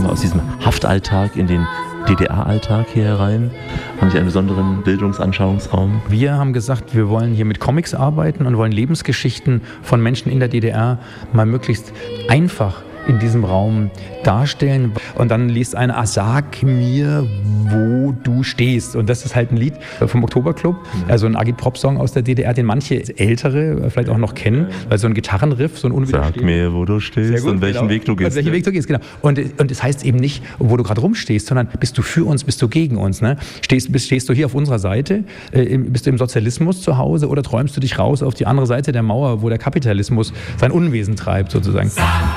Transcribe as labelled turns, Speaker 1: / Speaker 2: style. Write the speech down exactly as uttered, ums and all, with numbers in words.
Speaker 1: aus diesem Haftalltag in den D D R-Alltag hier herein? Haben Sie einen besonderen Bildungsanschauungsraum?
Speaker 2: Wir haben gesagt, wir wollen hier mit Comics arbeiten und wollen Lebensgeschichten von Menschen in der D D R mal möglichst einfach in diesem Raum darstellen. Und dann liest einer, ah, sag mir, wo du stehst. Und das ist halt ein Lied vom Oktoberclub, also ein Agitprop-Song aus der D D R, den manche Ältere vielleicht auch noch kennen, weil so ein Gitarrenriff, so ein unwiderstehliches.
Speaker 1: Sag mir, wo du stehst
Speaker 2: gut,
Speaker 1: und welchen
Speaker 2: genau.
Speaker 1: Weg du gehst.
Speaker 2: Und welchen Weg du gehst, genau. Und, und es heißt eben nicht, wo du gerade rumstehst, sondern bist du für uns, bist du gegen uns. Ne? Stehst, bist, stehst du hier auf unserer Seite, äh, bist du im Sozialismus zu Hause oder träumst du dich raus auf die andere Seite der Mauer, wo der Kapitalismus sein Unwesen treibt sozusagen.